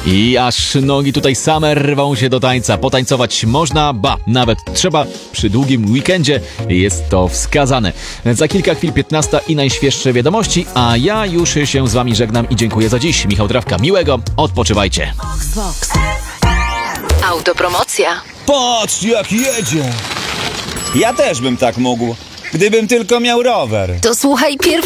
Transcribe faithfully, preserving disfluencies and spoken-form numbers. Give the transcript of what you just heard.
I aż nogi tutaj same rwą się do tańca. Potańcować można, ba, nawet trzeba. Przy długim weekendzie jest to wskazane. Za kilka chwil piętnasta i najświeższe wiadomości, a ja już się z wami żegnam i dziękuję za dziś. Michał Trawka, miłego, odpoczywajcie. Vox. Autopromocja. Patrz, jak jedzie! Ja też bym tak mógł, gdybym tylko miał rower. To słuchaj pierwszy.